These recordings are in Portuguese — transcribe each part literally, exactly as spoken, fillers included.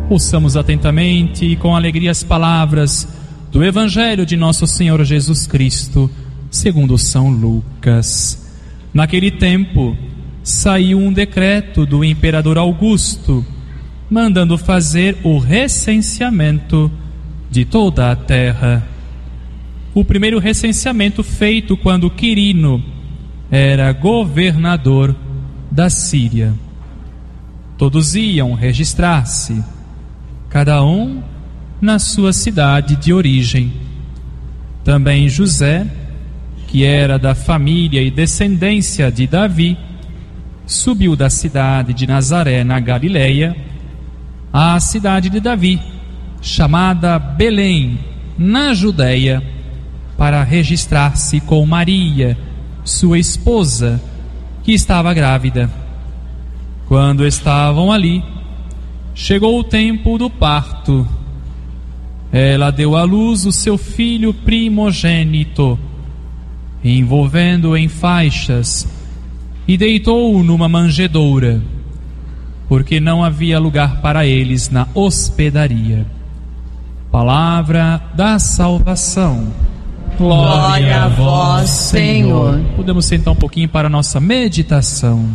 Ouçamos atentamente e com alegria as palavras do Evangelho de nosso Senhor Jesus Cristo, segundo São Lucas. Naquele tempo, saiu um decreto do imperador Augusto, mandando fazer o recenseamento de toda a terra. O primeiro recenseamento feito quando Quirino era governador da Síria. Todos iam registrar-se, cada um na sua cidade de origem. Também José, que era da família e descendência de Davi, subiu da cidade de Nazaré, na Galileia, à cidade de Davi, chamada Belém, na Judeia, para registrar-se com Maria, sua esposa, que estava grávida. Quando estavam ali, chegou o tempo do parto. Ela deu à luz o seu filho primogênito, envolvendo-o em faixas, e deitou-o numa manjedoura, porque não havia lugar para eles na hospedaria. Palavra da salvação. Glória a vós, Senhor. Podemos sentar um pouquinho para a nossa meditação.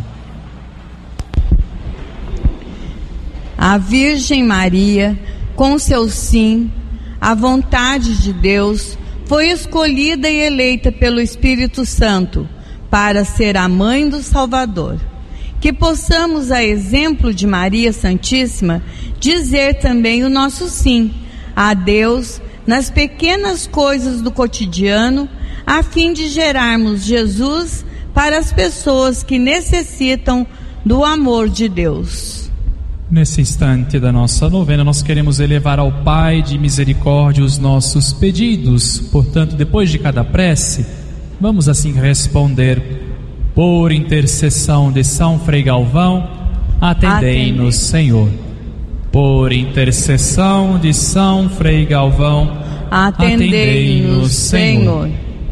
A Virgem Maria, com seu sim, a vontade de Deus, foi escolhida e eleita pelo Espírito Santo para ser a mãe do Salvador. Que possamos, a exemplo de Maria Santíssima, dizer também o nosso sim a Deus nas pequenas coisas do cotidiano, a fim de gerarmos Jesus para as pessoas que necessitam do amor de Deus. Nesse instante da nossa novena, nós queremos elevar ao Pai de misericórdia os nossos pedidos. Portanto, depois de cada prece, vamos assim responder: por intercessão de São Frei Galvão, atendei-nos, Senhor. Por intercessão de São Frei Galvão, atendei-nos, Senhor.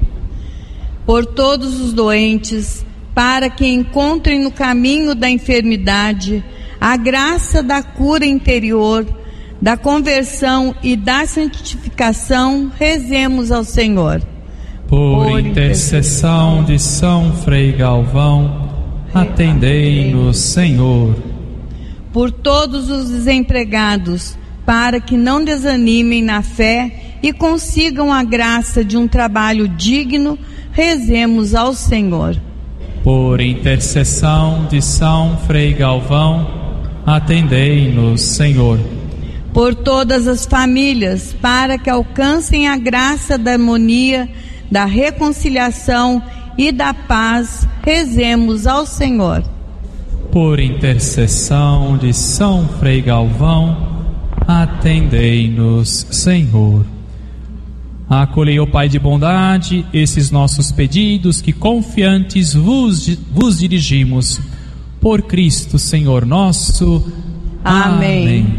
Por todos os doentes, para que encontrem no caminho da enfermidade a graça da cura interior, da conversão e da santificação, rezemos ao Senhor. Por, Por intercessão de São Frei Galvão, atendei-nos, Senhor. Por todos os desempregados, para que não desanimem na fé e consigam a graça de um trabalho digno, rezemos ao Senhor. Por intercessão de São Frei Galvão, atendei-nos, Senhor. Por todas as famílias, para que alcancem a graça da harmonia, da reconciliação e da paz, rezemos ao Senhor. Por intercessão de São Frei Galvão, atendei-nos, Senhor. Acolhei, ó Pai de bondade, esses nossos pedidos que confiantes vos, vos dirigimos. Por Cristo, Senhor nosso. Amém. Amém.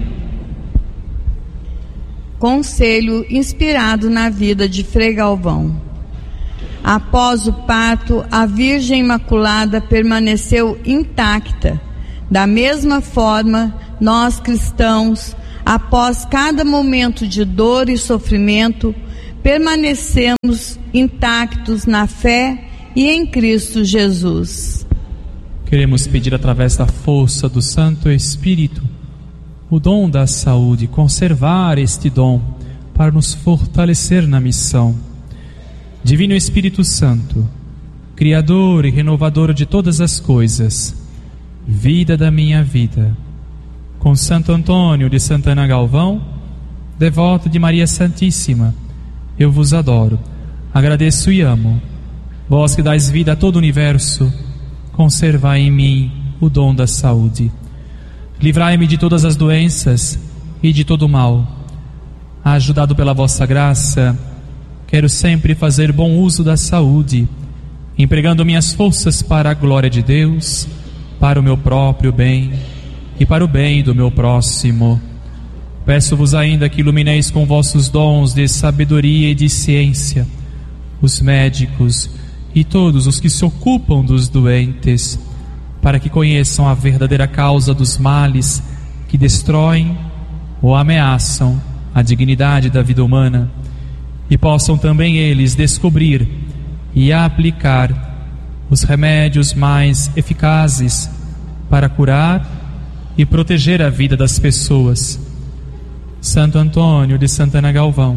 Conselho inspirado na vida de Frei Galvão. Após o parto, a Virgem Imaculada permaneceu intacta. Da mesma forma, nós cristãos, após cada momento de dor e sofrimento, permanecemos intactos na fé e em Cristo Jesus. Queremos pedir através da força do Santo Espírito o dom da saúde, conservar este dom para nos fortalecer na missão. Divino Espírito Santo, Criador e renovador de todas as coisas, vida da minha vida, com Santo Antônio de Santana Galvão, devoto de Maria Santíssima, eu vos adoro, agradeço e amo. Vós que dais vida a todo o universo, conservai em mim o dom da saúde. Livrai-me de todas as doenças e de todo o mal. Ajudado pela vossa graça, quero sempre fazer bom uso da saúde, empregando minhas forças para a glória de Deus, para o meu próprio bem e para o bem do meu próximo. Peço-vos ainda que ilumineis com vossos dons de sabedoria e de ciência os médicos e todos os que se ocupam dos doentes, para que conheçam a verdadeira causa dos males que destroem ou ameaçam a dignidade da vida humana, e possam também eles descobrir e aplicar os remédios mais eficazes para curar e proteger a vida das pessoas. Santo Antônio de Santana Galvão,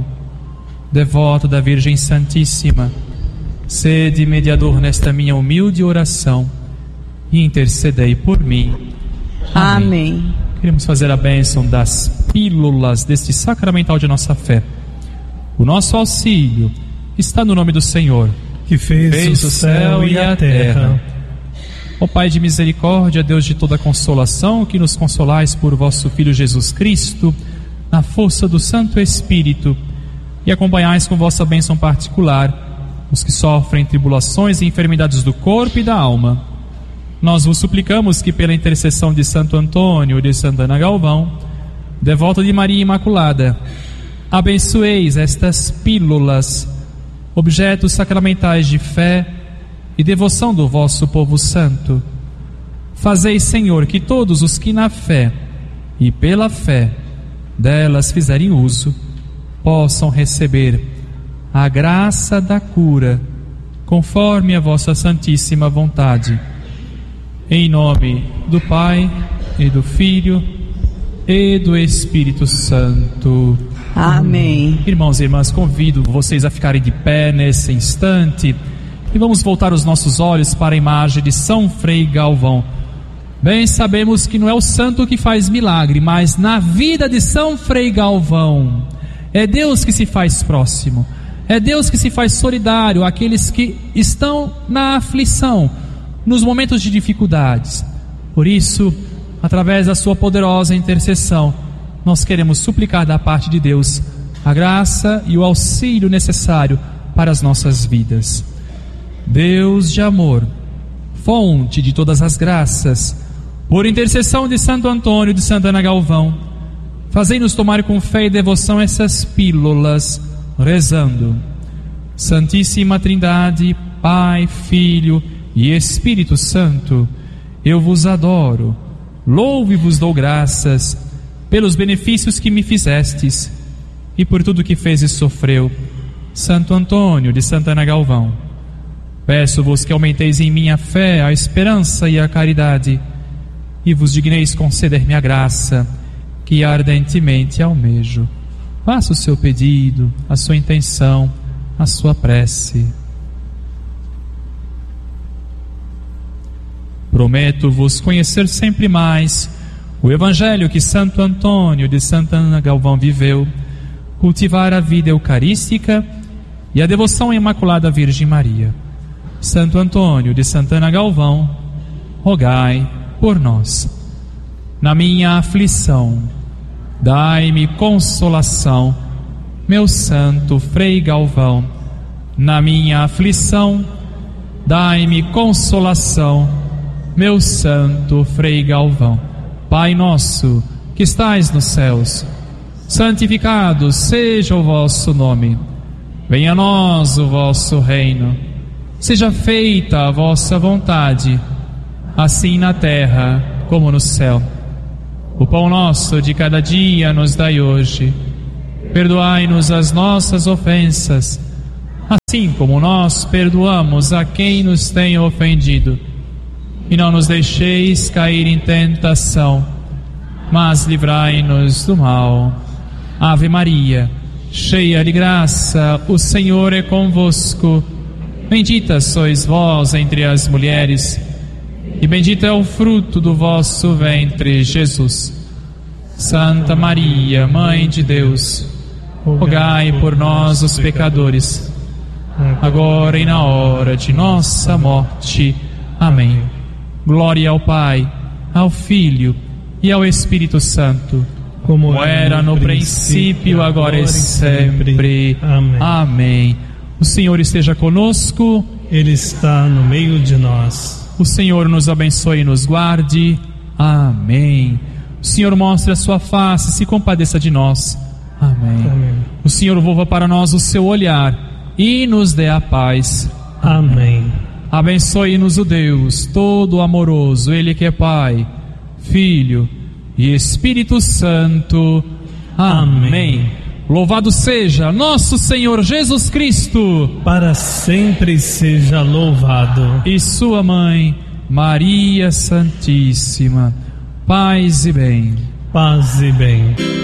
devoto da Virgem Santíssima, sede mediador nesta minha humilde oração e intercedei por mim. Amém. Amém. Queremos fazer a bênção das pílulas deste sacramental de nossa fé. O nosso auxílio está no nome do Senhor, que fez, fez o céu e a terra. Ó Pai de misericórdia, Deus de toda consolação, que nos consolais por vosso Filho Jesus Cristo, na força do Santo Espírito, e acompanhais com vossa bênção particular os que sofrem tribulações e enfermidades do corpo e da alma. Nós vos suplicamos que, pela intercessão de Santo Antônio de Santana Galvão, devoto de Maria Imaculada, abençoeis estas pílulas, objetos sacramentais de fé e devoção do vosso povo santo. Fazei, Senhor, que todos os que na fé e pela fé delas fizerem uso, possam receber a graça da cura, conforme a vossa santíssima vontade. Em nome do Pai, e do Filho, e do Espírito Santo. Amém. Irmãos e irmãs, convido vocês a ficarem de pé nesse instante e vamos voltar os nossos olhos para a imagem de São Frei Galvão. Bem sabemos que não é o santo que faz milagre, mas na vida de São Frei Galvão é Deus que se faz próximo, é Deus que se faz solidário àqueles que estão na aflição, nos momentos de dificuldades. Por isso, através da sua poderosa intercessão, nós queremos suplicar da parte de Deus a graça e o auxílio necessário para as nossas vidas. Deus de amor, fonte de todas as graças, por intercessão de Santo Antônio de Santana Galvão, fazei-nos tomar com fé e devoção essas pílulas, rezando: Santíssima Trindade, Pai, Filho e Espírito Santo, eu vos adoro, louvo e vos dou graças pelos benefícios que me fizestes e por tudo que fez e sofreu Santo Antônio de Santana Galvão. Peço-vos que aumenteis em mim a fé, a esperança e a caridade, e vos digneis conceder-me a graça que ardentemente almejo. Faça o seu pedido, a sua intenção, a sua prece. Prometo-vos conhecer sempre mais o Evangelho que Santo Antônio de Santana Galvão viveu, cultivar a vida eucarística e a devoção à Imaculada Virgem Maria. Santo Antônio de Santana Galvão, rogai por nós. Na minha aflição, dai-me consolação, meu santo Frei Galvão. Na minha aflição, dai-me consolação, meu santo Frei Galvão. Pai nosso, que estais nos céus, santificado seja o vosso nome. Venha a nós o vosso reino. Seja feita a vossa vontade, assim na terra como no céu. O pão nosso de cada dia nos dai hoje. Perdoai-nos as nossas ofensas, assim como nós perdoamos a quem nos tem ofendido. E não nos deixeis cair em tentação, mas livrai-nos do mal. Ave Maria, cheia de graça, o Senhor é convosco. Bendita sois vós entre as mulheres, e bendito é o fruto do vosso ventre, Jesus. Santa Maria, Mãe de Deus, rogai por nós, os pecadores, agora e na hora de nossa morte. Amém. Glória ao Pai, ao Filho e ao Espírito Santo, como era no princípio, agora e sempre. Amém. Amém. O Senhor esteja conosco. Ele está no meio de nós. O Senhor nos abençoe e nos guarde. Amém. O Senhor mostre a sua face e se compadeça de nós. Amém. Amém. O Senhor volva para nós o seu olhar e nos dê a paz. Amém. Abençoe-nos o Deus todo amoroso, Ele que é Pai, Filho e Espírito Santo. Amém. Louvado seja nosso Senhor Jesus Cristo. Para sempre seja louvado. E sua mãe, Maria Santíssima. Paz e bem. Paz e bem.